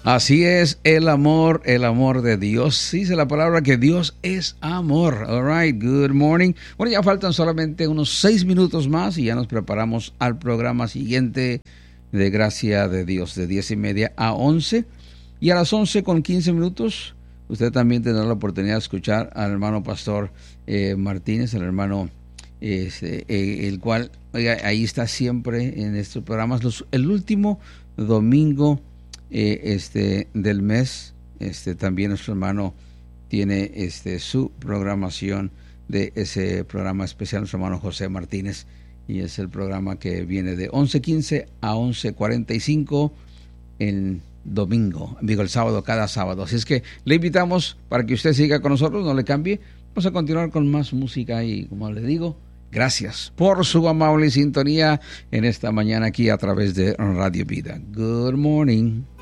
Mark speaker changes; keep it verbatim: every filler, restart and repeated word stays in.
Speaker 1: Así es, el amor, el amor de Dios. Dice la palabra que Dios es amor. All right, good morning. Bueno, ya faltan solamente unos seis minutos más y ya nos preparamos al programa siguiente de Gracia de Dios, de diez y media a once. Y a las once con quince minutos, usted también tendrá la oportunidad de escuchar al hermano pastor eh, Martínez, el hermano, eh, eh, el cual, oiga, ahí está siempre en estos programas. Los, el último domingo Eh, este del mes, este también nuestro hermano tiene este su programación de ese programa especial, nuestro hermano José Martínez, y es el programa que viene de once quince a once cuarenta y cinco el domingo, digo el sábado, cada sábado. Así es que le invitamos para que usted siga con nosotros, no le cambie. Vamos a continuar con más música y, como le digo, gracias por su amable sintonía en esta mañana aquí a través de Radio Vida. Good morning.